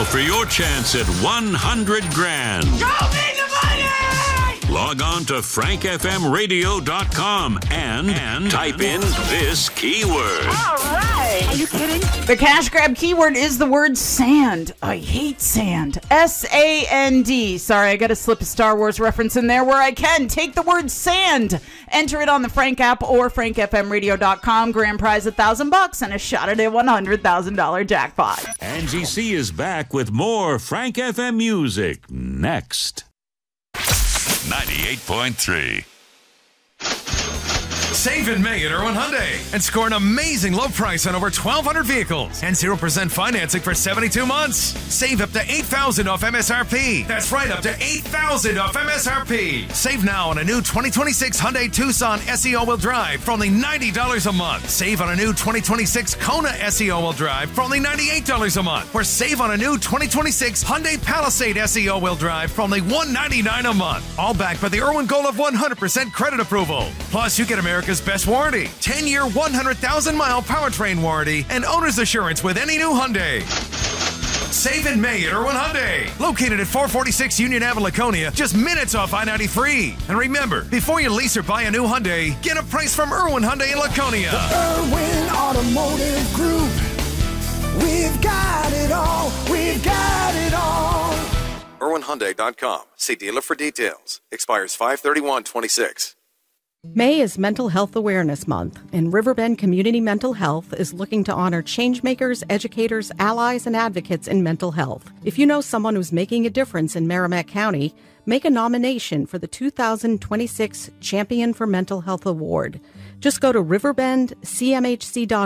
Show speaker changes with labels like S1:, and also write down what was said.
S1: now for your chance at 100 grand.
S2: Show me the money!
S1: Log on to frankfmradio.com and type in this keyword.
S2: All right. Are you kidding?
S3: The cash grab keyword is the word sand. I hate sand. S-A-N-D. Sorry, I got to slip a Star Wars reference in there where I can. Take the word sand. Enter it on the Frank app or frankfmradio.com. Grand prize $1,000 and a shot at a $100,000 jackpot.
S1: Angie C is back with more Frank FM music next.
S4: 98.3. Save in May at Irwin Hyundai and score an amazing low price on over 1,200 vehicles and 0% financing for 72 months. Save up to $8,000 off MSRP. That's right, up to $8,000 off MSRP. Save now on a new 2026 Hyundai Tucson SE all-wheel drive for only $90 a month. Save on a new 2026 Kona SE all-wheel drive for only $98 a month. Or save on a new 2026 Hyundai Palisade SE all-wheel drive for only $199 a month. All backed by the Irwin goal of 100% credit approval. Plus, you get America's best warranty, 10-year, 100,000-mile powertrain warranty, and owner's assurance with any new Hyundai. Save in May at Irwin Hyundai, located at 446 Union Ave, Laconia, just minutes off I-93. And remember, before you lease or buy a new Hyundai, get a price from Irwin Hyundai in Laconia.
S5: Irwin Automotive Group. We've got it all. We've got it all.
S6: IrwinHyundai.com. See dealer for details. Expires 5/31/26.
S7: May is Mental Health Awareness Month, and Riverbend Community Mental Health is looking to honor changemakers, educators, allies, and advocates in mental health. If you know someone who's making a difference in Merrimack County, make a nomination for the 2026 Champion for Mental Health Award. Just go to riverbendcmhc.org